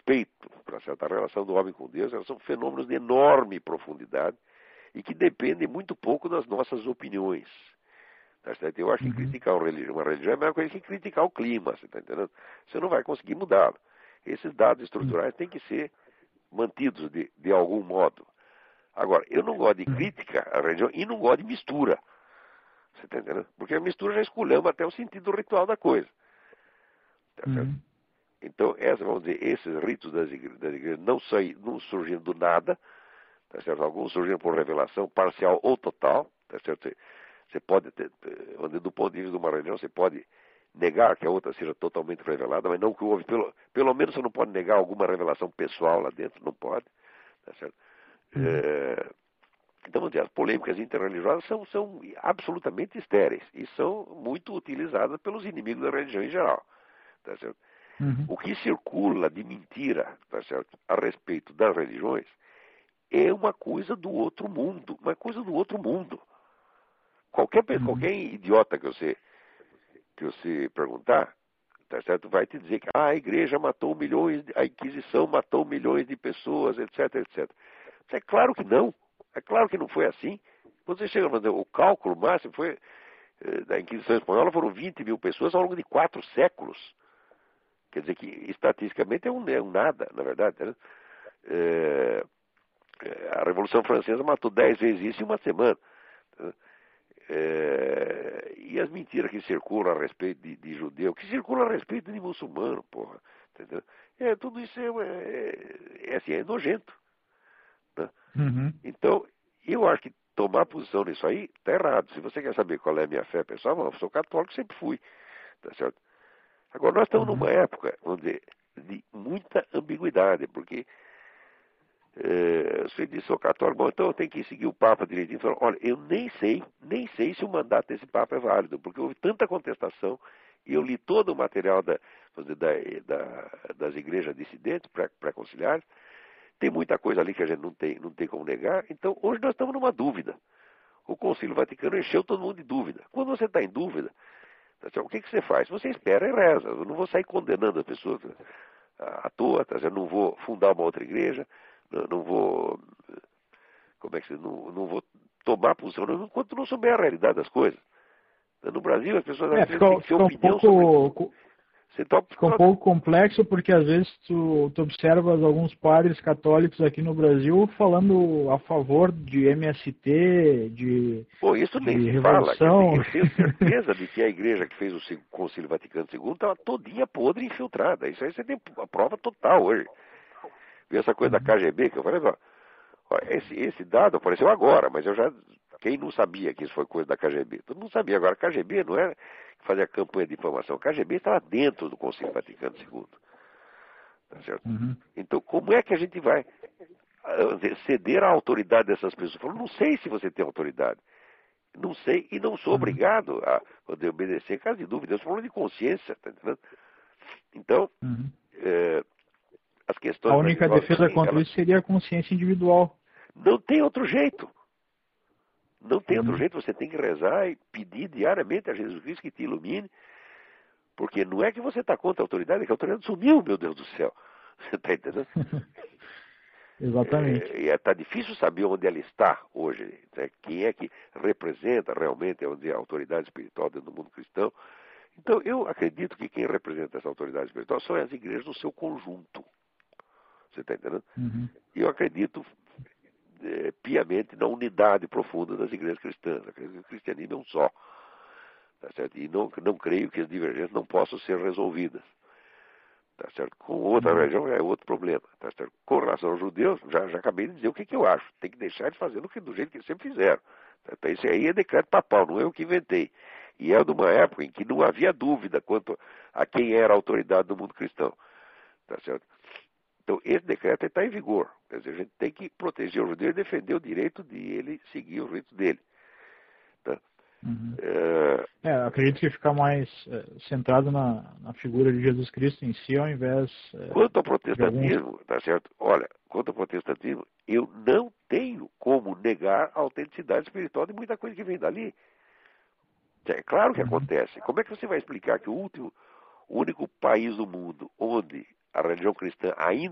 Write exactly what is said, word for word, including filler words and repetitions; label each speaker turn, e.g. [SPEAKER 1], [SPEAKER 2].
[SPEAKER 1] respeito, para certa relação do homem com Deus, elas são fenômenos de enorme profundidade e que dependem muito pouco das nossas opiniões. Tá certo? Eu acho que
[SPEAKER 2] Uhum.
[SPEAKER 1] criticar uma religião, uma religião é a mesma coisa que criticar o clima, você está entendendo? Você não vai conseguir mudá-lo. Esses dados estruturais têm que ser mantidos de, de algum modo. Agora, eu não gosto de crítica à religião e não gosto de mistura. Você está entendendo? Porque a mistura já esculhamba até o sentido ritual da coisa. Tá certo?
[SPEAKER 2] Uhum.
[SPEAKER 1] Então, essa, vamos dizer, esses ritos das igrejas, das igrejas não, saí, não surgiram do nada, tá certo? Alguns surgiram por revelação parcial ou total, tá certo? Você, você pode, ter, do ponto de vista de uma religião, você pode negar que a outra seja totalmente revelada, mas não que houve, pelo, pelo menos você não pode negar alguma revelação pessoal lá dentro, não pode, tá certo? Uhum. É, então, vamos dizer, as polêmicas interreligiosas são, são absolutamente estéreis e são muito utilizadas pelos inimigos da religião em geral, tá certo?
[SPEAKER 2] Uhum.
[SPEAKER 1] O que circula de mentira, tá certo, a respeito das religiões é uma coisa do outro mundo, uma coisa do outro mundo. Qualquer, uhum. qualquer idiota que você, que você perguntar, tá certo, vai te dizer que ah, a igreja matou milhões, a Inquisição matou milhões de pessoas, etc, etcétera. É claro que não. É claro que não foi assim. Quando você chega a fazer o cálculo máximo, foi, eh, da Inquisição Espanhola foram vinte mil pessoas ao longo de quatro séculos. Quer dizer que, estatisticamente, é um, é um nada, na verdade. Né? É, a Revolução Francesa matou dez vezes isso em uma semana. É, e as mentiras que circulam a respeito de, de judeu, que circulam a respeito de muçulmano, porra. Entendeu? É, tudo isso é, é, é, assim, é nojento. Né?
[SPEAKER 2] Uhum.
[SPEAKER 1] Então, eu acho que tomar posição nisso aí está errado. Se você quer saber qual é a minha fé pessoal, eu sou católico, sempre fui. Tá certo? Agora, nós estamos
[SPEAKER 2] Uhum.
[SPEAKER 1] numa época, vamos dizer, de muita ambiguidade, porque é, você disse, sou católico, bom, então eu tenho que seguir o Papa direitinho. Falou, olha, eu nem sei, nem sei se o mandato desse Papa é válido, porque houve tanta contestação, e eu li todo o material da, dizer, da, da, das igrejas dissidentes, pré-conciliares, tem muita coisa ali que a gente não tem, não tem como negar, então hoje nós estamos numa dúvida. O Concílio Vaticano encheu todo mundo de dúvida. Quando você está em dúvida, o que, que você faz? Você espera e reza. Eu não vou sair condenando as pessoas à toa, tá? Eu não vou fundar uma outra igreja, não, não vou. Como é que se não, não vou tomar posição enquanto não souber a realidade das coisas. No Brasil, as pessoas
[SPEAKER 2] É,
[SPEAKER 1] às vezes têm
[SPEAKER 2] fica,
[SPEAKER 1] que ter
[SPEAKER 2] fica um
[SPEAKER 1] opinião
[SPEAKER 2] pouco,
[SPEAKER 1] sobre. Você topa,
[SPEAKER 2] fica um pouco complexo porque às vezes tu, tu observas alguns padres católicos aqui no Brasil falando a favor de M S T, de,
[SPEAKER 1] Pô, isso
[SPEAKER 2] de
[SPEAKER 1] nem se
[SPEAKER 2] revolução.
[SPEAKER 1] fala. Eu tenho certeza de que a igreja que fez o Concílio Vaticano segundo estava todinha podre e infiltrada. Isso aí você tem a prova total hoje. E essa coisa da K G B que eu falei, ó, esse, esse dado apareceu agora, mas eu já. Quem não sabia que isso foi coisa da K G B? Todo mundo sabia. Agora, a K G B não era fazer a campanha de informação. A K G B estava dentro do Concílio Vaticano segundo. Tá certo?
[SPEAKER 2] Uhum.
[SPEAKER 1] Então, como é que a gente vai ceder à autoridade dessas pessoas? Eu falo, não sei se você tem autoridade. Não sei e não sou
[SPEAKER 2] Uhum.
[SPEAKER 1] obrigado a poder obedecer em caso de dúvida. Eu sou falando de consciência, tá entendendo? Então,
[SPEAKER 2] Uhum.
[SPEAKER 1] é, as questões
[SPEAKER 2] A única defesa contra
[SPEAKER 1] elas,
[SPEAKER 2] isso seria a consciência individual.
[SPEAKER 1] não tem outro jeito. Não tem outro
[SPEAKER 2] Uhum.
[SPEAKER 1] jeito. Você tem que rezar e pedir diariamente a Jesus Cristo que te ilumine. Porque não é que você está contra a autoridade, é que a autoridade sumiu, meu Deus do céu. Você está entendendo?
[SPEAKER 2] Exatamente.
[SPEAKER 1] É, está difícil saber onde ela está hoje. Né? Quem é que representa realmente onde a autoridade espiritual dentro do mundo cristão. Então, eu acredito que quem representa essa autoridade espiritual são as igrejas no seu conjunto. Você está entendendo?
[SPEAKER 2] Uhum.
[SPEAKER 1] E eu acredito é, piamente na unidade profunda das igrejas cristãs. Eu acredito que o cristianismo é um só. Tá certo? E não, não creio que as divergências não possam ser resolvidas. Tá certo? Com outra
[SPEAKER 2] Uhum.
[SPEAKER 1] religião é outro problema. Tá certo? Com relação aos judeus, já, já acabei de dizer o que, que eu acho. Tem que deixar de fazer do, que, do jeito que eles sempre fizeram. Tá? Então, isso aí é decreto papal, não é eu que inventei. E é de uma época em que não havia dúvida quanto a quem era a autoridade do mundo cristão. Tá certo? Então, esse decreto está em vigor. Quer dizer, a gente tem que proteger o judeu e defender o direito de ele seguir o rito dele. Tá?
[SPEAKER 2] Uhum.
[SPEAKER 1] É...
[SPEAKER 2] É, acredito que fica mais é, centrado na, na figura de Jesus Cristo em si, ao invés é,
[SPEAKER 1] Quanto ao
[SPEAKER 2] de alguns...
[SPEAKER 1] protestantismo, tá certo? Olha, quanto ao protestantismo, eu não tenho como negar a autenticidade espiritual de muita coisa que vem dali. É claro que
[SPEAKER 2] Uhum.
[SPEAKER 1] acontece. Como é que você vai explicar que o último, o único país do mundo onde a religião cristã ainda